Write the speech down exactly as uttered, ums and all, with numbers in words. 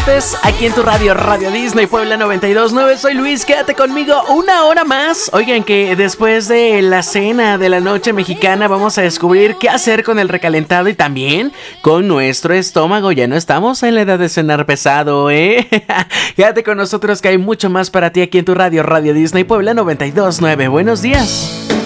martes, aquí en tu radio, Radio Disney Puebla noventa y dos punto nueve. Soy Luis, quédate conmigo una hora más. Oigan, que después de la cena de la noche mexicana vamos a descubrir qué hacer con el recalentado y también con nuestro estómago. Ya no estamos en la edad de cenar pesado, ¿eh? Quédate con nosotros que hay mucho más para ti aquí en tu radio, Radio Disney Puebla noventa y dos punto nueve. Buenos días.